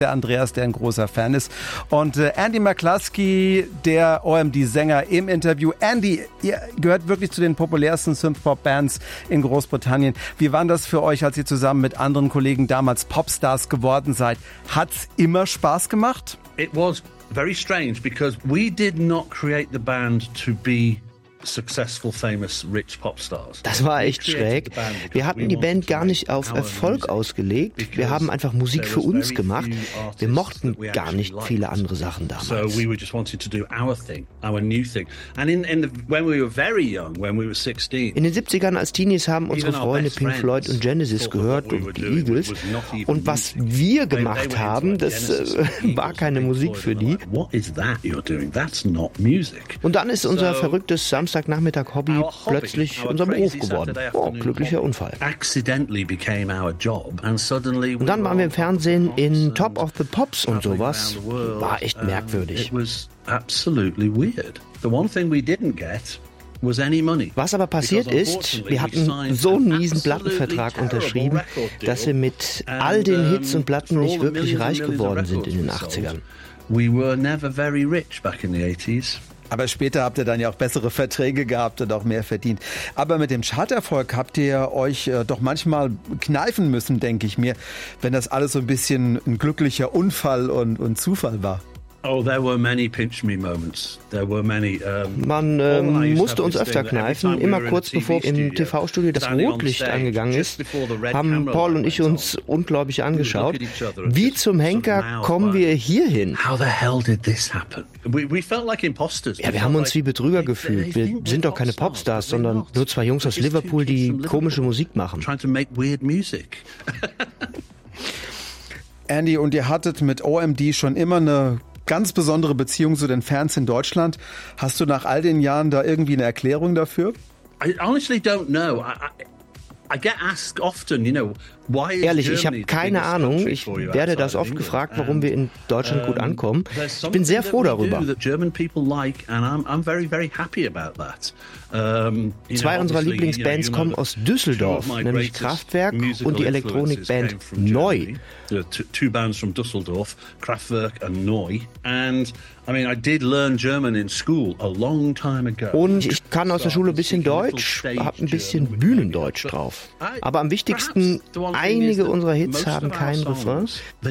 Der Andreas, der ein großer Fan ist. Und Andy McCluskey, der OMD-Sänger im Interview. Andy, ihr gehört wirklich zu den populärsten Synthpop-Bands in Großbritannien. Wie war das für euch, als ihr zusammen mit anderen Kollegen damals Popstars geworden seid? Hat's immer Spaß gemacht? It was very strange because we did not create the band to be successful, famous, rich pop stars. Das war echt schräg. Wir hatten die Band gar nicht auf Erfolg ausgelegt. Wir haben einfach Musik für uns gemacht. Wir mochten gar nicht viele andere Sachen damals. So we just wanted to do our thing, our new thing. And when we were very young, when we were 16. In den 70ern als Teenies haben unsere Freunde Pink Floyd und Genesis gehört und die Eagles. Und was wir gemacht haben, das war keine Musik für die. What is that you're doing? That's not music. Und dann ist unser verrücktes Samstagnachmittag-Hobby plötzlich unser Beruf geworden. Oh, glücklicher Unfall. Und dann waren wir im Fernsehen in Top of the Pops und sowas. War echt merkwürdig. Was aber passiert ist, wir hatten so einen miesen Plattenvertrag unterschrieben, dass wir mit all den Hits und Platten nicht wirklich reich geworden sind in den 80ern. We were never very rich back in the 80s. Aber später habt ihr dann ja auch bessere Verträge gehabt und auch mehr verdient. Aber mit dem Charterfolg habt ihr euch doch manchmal kneifen müssen, denke ich mir, wenn das alles so ein bisschen ein glücklicher Unfall und Zufall war. Oh, there were many pinch me moments. There were many. Man musste uns öfter kneifen. Immer kurz bevor im TV-Studio das Rotlicht angegangen ist, haben Paul und ich uns unglaublich angeschaut. Wie zum Henker kommen wir hier hin? How the hell did this happen? We felt like imposters. Ja, wir haben uns wie Betrüger gefühlt. Wir sind doch keine Popstars, sondern nur zwei Jungs aus Liverpool, die komische Musik machen. Trying to make weird music. Andy, und ihr hattet mit OMD schon immer eine ganz besondere Beziehung zu den Fans in Deutschland. Hast du nach all den Jahren da irgendwie eine Erklärung dafür? I honestly don't know. I get asked often, why is Ehrlich, ich habe keine Ahnung. Ich werde das oft gefragt, warum wir in Deutschland gut ankommen. Ich bin sehr froh darüber. Zwei unserer Lieblingsbands kommen aus Düsseldorf, nämlich Kraftwerk und die Elektronikband Neu. Two bands from Düsseldorf, Kraftwerk and Neu. And I mean, I did learn German in school a long time ago. Und ich kann aus der Schule ein bisschen Deutsch, habe ein bisschen Bühnendeutsch drauf. Aber am wichtigsten, einige unserer Hits haben keinen Refrain,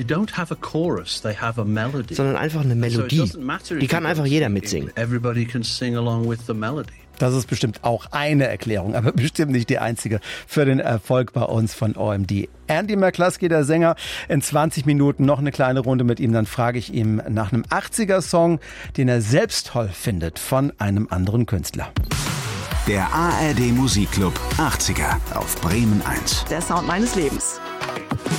sondern einfach eine Melodie. Die kann einfach jeder mitsingen. Everybody can sing along with the melody. Das ist bestimmt auch eine Erklärung, aber bestimmt nicht die einzige für den Erfolg bei uns von OMD. Andy McCluskey, der Sänger, in 20 Minuten noch eine kleine Runde mit ihm. Dann frage ich ihm nach einem 80er-Song, den er selbst toll findet, von einem anderen Künstler. Der ARD Musikclub 80er auf Bremen 1. Der Sound meines Lebens.